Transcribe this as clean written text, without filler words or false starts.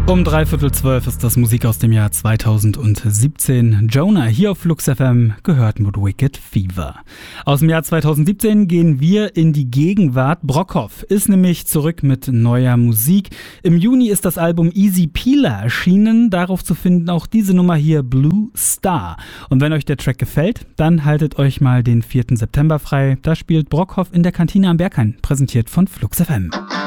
Um 11:45 ist das Musik aus dem Jahr 2017. Jonah hier auf Flux FM, gehört mit Wicked Fever. Aus dem Jahr 2017 gehen wir in die Gegenwart. Brockhoff ist nämlich zurück mit neuer Musik. Im Juni ist das Album Easy Peeler erschienen. Darauf zu finden auch diese Nummer hier, Blue Star. Und wenn euch der Track gefällt, dann haltet euch mal den 4. September frei. Da spielt Brockhoff in der Kantine am Berghain, präsentiert von Flux FM.